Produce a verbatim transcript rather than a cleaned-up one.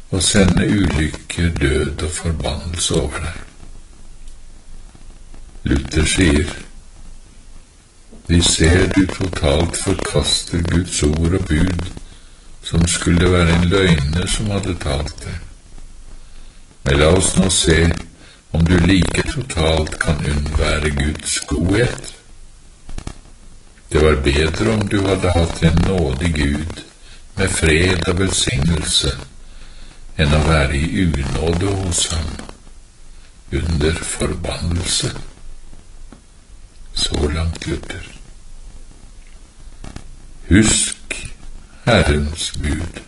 og sende ulykke, død og forbannelse over deg. Luther sier, vi ser du totalt forkaster Guds ord og bud, som skulle være en løgner som hadde talt det. Men la oss nå se om du like totalt kan unnvære Guds godhet. Det var bedre om du hadde hatt en nådig Gud med fred og velsignelse, enn å være i unåde hos ham, under forbannelse. Så langt Luther. Husk Herrens bud.